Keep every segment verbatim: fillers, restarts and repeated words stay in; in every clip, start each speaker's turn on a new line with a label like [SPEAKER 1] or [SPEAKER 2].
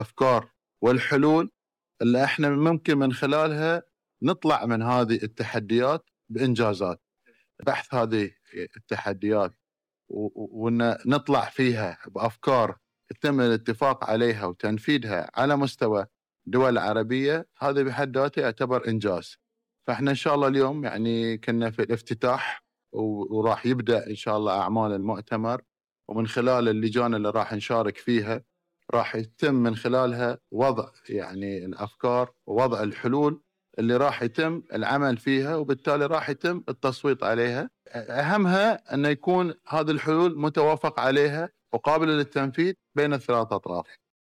[SPEAKER 1] الأفكار والحلول اللي احنا ممكن من خلالها نطلع من هذه التحديات بإنجازات. بحث هذه التحديات وأن نطلع فيها بأفكار يتم الاتفاق عليها وتنفيذها على مستوى دول عربية، هذا بحد ذاته يعتبر إنجاز. فإحنا إن شاء الله اليوم يعني كنا في الافتتاح وراح يبدأ إن شاء الله أعمال المؤتمر، ومن خلال اللجان اللي راح نشارك فيها راح يتم من خلالها وضع يعني الأفكار ووضع الحلول اللي راح يتم العمل فيها، وبالتالي راح يتم التصويت عليها. أهمها أن يكون هذه الحلول متوافق عليها وقابلة للتنفيذ بين الثلاث أطراف.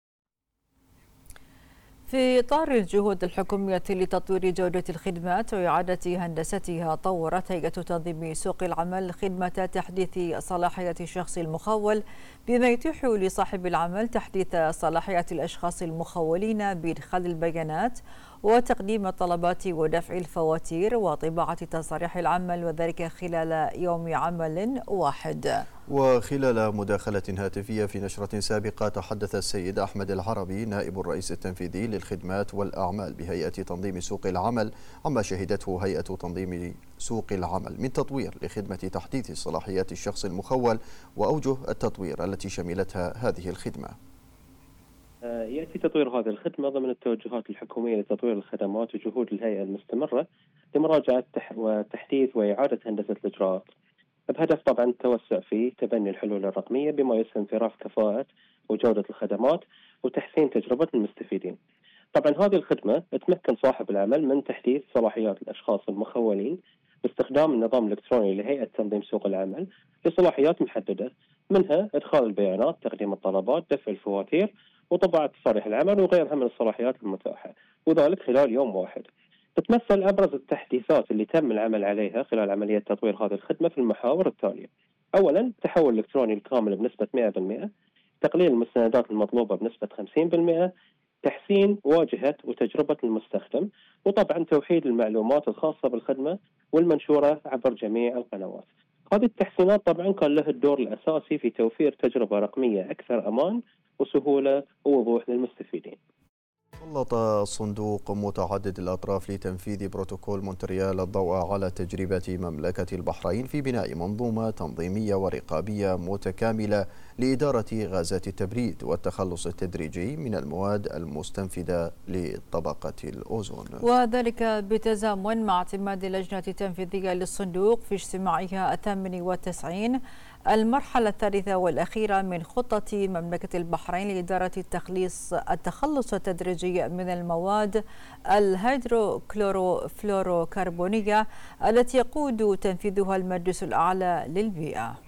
[SPEAKER 2] في إطار الجهود الحكومية لتطوير جودة الخدمات وإعادة هندستها، طورت هيئة تنظيم سوق العمل خدمة تحديث صلاحية الشخص المخول، بما يتيح لصاحب العمل تحديث صلاحية الأشخاص المخولين بإدخال البيانات وتقديم الطلبات ودفع الفواتير وطباعة تصاريح العمل، وذلك خلال يوم عمل واحد.
[SPEAKER 3] وخلال مداخلة هاتفية في نشرة سابقة، تحدث السيد أحمد العربي نائب الرئيس التنفيذي للخدمات والأعمال بهيئة تنظيم سوق العمل عما شهدته هيئة تنظيم سوق العمل من تطوير لخدمة تحديث صلاحيات الشخص المخول وأوجه التطوير التي شملتها هذه الخدمة.
[SPEAKER 4] يأتي تطوير هذه الخدمة ضمن التوجهات الحكومية لتطوير الخدمات وجهود الهيئة المستمرة لمراجعة وتحديث وإعادة هندسة الإجراءات، بهدف طبعا التوسع في تبني الحلول الرقمية بما يسهم في رفع كفاءة وجودة الخدمات وتحسين تجربة المستفيدين. طبعا هذه الخدمة تمكن صاحب العمل من تحديث صلاحيات الأشخاص المخولين باستخدام النظام الإلكتروني لهيئة تنظيم سوق العمل لصلاحيات محددة، منها إدخال البيانات، تقديم الطلبات، دفع الفواتير، وطباعة تصاريح العمل وغيرها من الصلاحيات المتاحة، وذلك خلال يوم واحد. تتمثل أبرز التحديثات اللي تم العمل عليها خلال عملية تطوير هذه الخدمة في المحاور التالية: أولا، تحول الإلكتروني الكامل بنسبة مئة بالمئة، تقليل المستندات المطلوبة بنسبة خمسين بالمئة، تحسين واجهة وتجربة المستخدم، وطبعا توحيد المعلومات الخاصة بالخدمة والمنشورة عبر جميع القنوات. هذه التحسينات طبعا كان له الدور الأساسي في توفير تجربة رقمية أكثر أمان وسهولة ووضوح للمستفيدين.
[SPEAKER 3] سلط صندوق متعدد الأطراف لتنفيذ بروتوكول مونتريال الضوء على تجربة مملكة البحرين في بناء منظومة تنظيمية ورقابية متكاملة لإدارة غازات التبريد والتخلص التدريجي من المواد المستنفذة لطبقة الأوزون،
[SPEAKER 2] وذلك بتزامن مع اعتماد اللجنة التنفيذية للصندوق في اجتماعها الثامن والتسعين المرحلة الثالثة والأخيرة من خطة مملكة البحرين لإدارة التخليص التخلص التدريجي من المواد الهيدروكلوروفلوروكربونية التي يقود تنفيذها المجلس الأعلى للبيئة.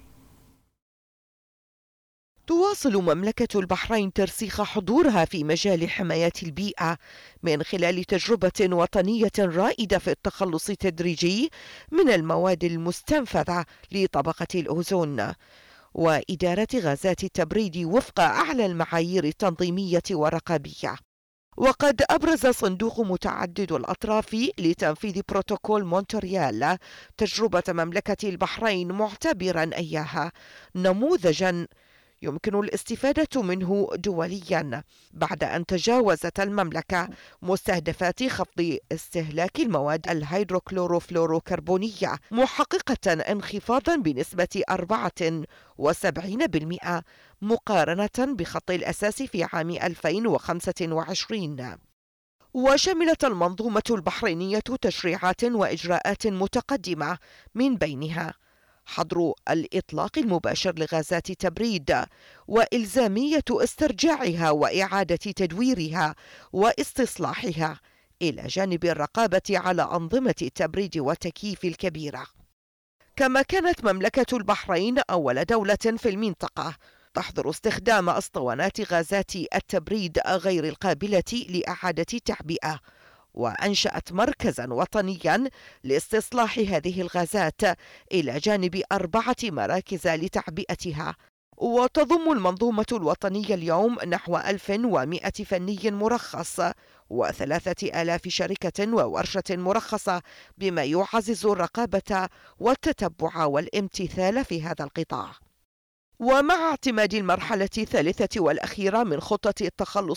[SPEAKER 5] تواصل مملكة البحرين ترسيخ حضورها في مجال حماية البيئة من خلال تجربة وطنية رائدة في التخلص التدريجي من المواد المستنفذة لطبقة الأوزون وإدارة غازات التبريد وفق أعلى المعايير التنظيمية والرقابية. وقد أبرز صندوق متعدد الأطراف لتنفيذ بروتوكول مونتريال تجربة مملكة البحرين معتبرا إياها نموذجا يمكن الاستفادة منه دوليا، بعد أن تجاوزت المملكة مستهدفات خفض استهلاك المواد الهيدروكلوروفلوروكربونية، محققة انخفاضا بنسبة أربعة وسبعين بالمئة مقارنة بخط الأساس في عام ألفين وخمسة وعشرين. وشملت المنظومة البحرينية تشريعات وإجراءات متقدمة، من بينها حظر الإطلاق المباشر لغازات تبريد وإلزامية استرجاعها وإعادة تدويرها واستصلاحها، إلى جانب الرقابة على أنظمة التبريد والتكييف الكبيرة. كما كانت مملكة البحرين أول دولة في المنطقة تحظر استخدام أسطوانات غازات التبريد غير القابلة لإعادة التعبئة، وأنشأت مركزا وطنيا لاستصلاح هذه الغازات إلى جانب أربعة مراكز لتعبئتها. وتضم المنظومة الوطنية اليوم نحو ألف ومئة فني مرخص وثلاثة آلاف شركة وورشة مرخصة، بما يعزز الرقابة والتتبع والامتثال في هذا القطاع. ومع اعتماد المرحلة الثالثة والأخيرة من خطة التخلص